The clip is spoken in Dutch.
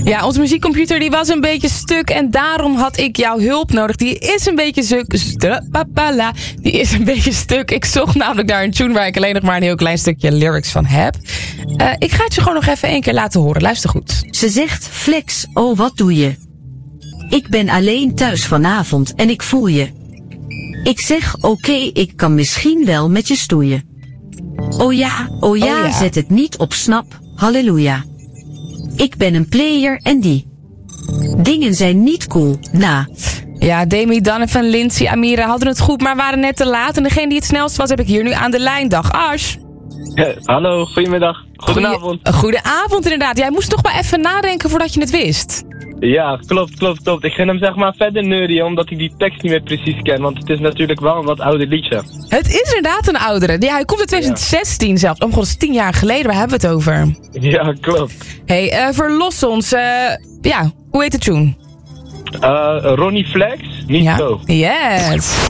Ja, onze muziekcomputer die was een beetje stuk en daarom had ik jouw hulp nodig. Die is een beetje stuk. Ik zocht namelijk naar een tune waar ik alleen nog maar een heel klein stukje lyrics van heb. Ik ga het je gewoon nog even 1 keer laten horen. Luister goed. Ze zegt, Flex, oh wat doe je? Ik ben alleen thuis vanavond en ik voel je. Ik zeg, oké, ik kan misschien wel met je stoeien. Oh ja, zet het niet op snap, halleluja. Ik ben een player en die dingen zijn niet cool, Ja, Demi, Donovan, Lindsay, Amira hadden het goed, maar waren net te laat. En degene die het snelst was, heb ik hier nu aan de lijn. Dag, Ash. Hallo, goedemiddag. Goedenavond. Goedenavond, inderdaad. Jij moest toch maar even nadenken voordat je het wist. Ja, klopt. Ik ging hem zeg maar verder neurien omdat ik die tekst niet meer precies ken. Want het is natuurlijk wel een wat ouder liedje. Het is inderdaad een oudere. Ja, hij komt in 2016 zelfs. Oh god, dat is 10 jaar geleden. Waar hebben we het over? Ja, klopt. Hey, verlos ons. Hoe heet de tune? Ronnie Flex, niet zo. Yes.